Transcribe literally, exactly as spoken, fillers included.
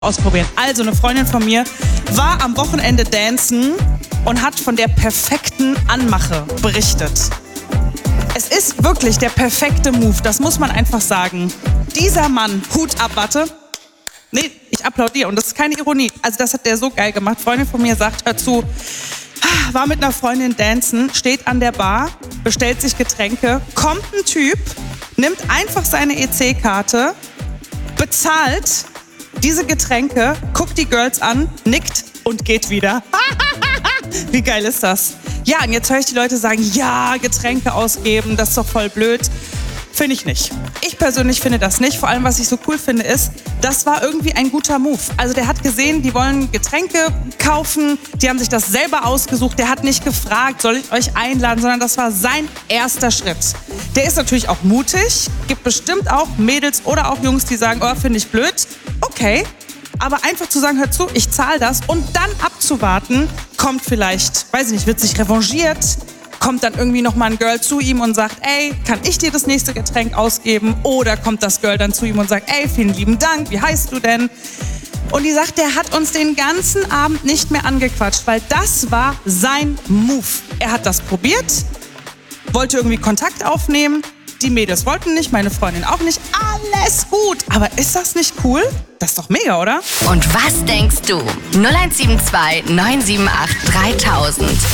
ausprobieren. Also eine Freundin von mir war am Wochenende dancen und hat von der perfekten Anmache berichtet. Es ist wirklich der perfekte Move, das muss man einfach sagen. Dieser Mann, Hut ab, warte. Nee, ich applaudiere und das ist keine Ironie. Also das hat der so geil gemacht. Freundin von mir sagt, hör zu, war mit einer Freundin dancen, steht an der Bar, bestellt sich Getränke, kommt ein Typ, nimmt einfach seine E C-Karte, bezahlt diese Getränke, guckt die Girls an, nickt und geht wieder. Wie geil ist das? Ja, und jetzt höre ich die Leute sagen, ja, Getränke ausgeben, das ist doch voll blöd. Finde ich nicht. Ich persönlich finde das nicht. Vor allem, was ich so cool finde, ist, das war irgendwie ein guter Move. Also der hat gesehen, die wollen Getränke kaufen, die haben sich das selber ausgesucht. Der hat nicht gefragt, soll ich euch einladen, sondern das war sein erster Schritt. Der ist natürlich auch mutig, gibt bestimmt auch Mädels oder auch Jungs, die sagen, oh, finde ich blöd. Okay, aber einfach zu sagen, hör zu, ich zahle das und dann abzuwarten, kommt vielleicht, weiß ich nicht, wird sich revanchiert, kommt dann irgendwie nochmal ein Girl zu ihm und sagt, ey, kann ich dir das nächste Getränk ausgeben? Oder kommt das Girl dann zu ihm und sagt, ey, vielen lieben Dank, wie heißt du denn? Und die sagt, der hat uns den ganzen Abend nicht mehr angequatscht, weil das war sein Move. Er hat das probiert, wollte irgendwie Kontakt aufnehmen, die Mädels wollten nicht, meine Freundin auch nicht, alles gut. Aber ist das nicht cool? Das ist doch mega, oder? Und was denkst du? null eins sieben zwei neun sieben acht dreitausend